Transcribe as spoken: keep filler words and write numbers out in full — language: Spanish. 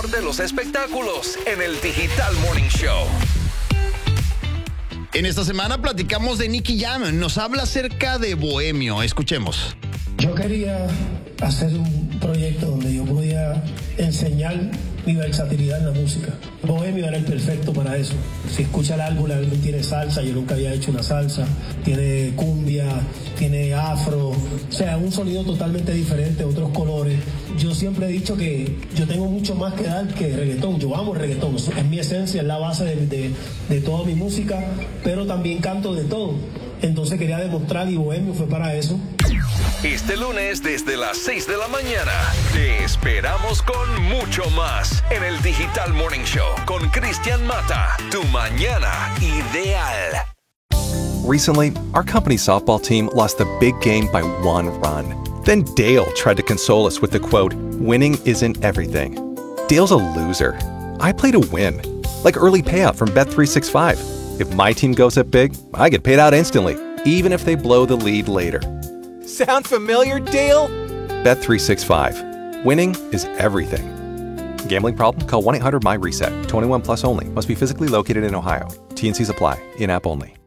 mejor de los espectáculos en el Digital Morning Show. En esta semana platicamos de Nicky Jam. Nos habla acerca de Bohemio. Escuchemos. Yo quería hacer un proyecto donde yo podía enseñar mi versatilidad en la música. Bohemio era el perfecto para eso. Si escucha el álbum, el álbum tiene salsa, yo nunca había hecho una salsa, tiene cumbia, tiene afro, o sea, un sonido totalmente diferente, otros colores. Yo siempre he dicho que yo tengo mucho más que dar que reggaetón, yo amo el reggaetón, es mi esencia, es la base de, de, de toda mi música, pero también canto de todo. Entonces quería demostrar y Bohemio fue para eso. Este lunes desde las seis de la mañana te esperamos con mucho más en el Digital Morning Show con Cristian Mata, tu mañana ideal. Recently, our company's softball team lost the big game by one run. Then Dale tried to console us with the quote, "Winning isn't everything." Dale's a loser. I play to win, like early payout from Bet three sixty-five. If my team goes up big, I get paid out instantly, even if they blow the lead later. Sound familiar, Dale? Bet three sixty-five. Winning is everything. Gambling problem? Call one eight hundred M Y RESET. twenty-one plus only. Must be physically located in Ohio. T N Cs apply. In-app only.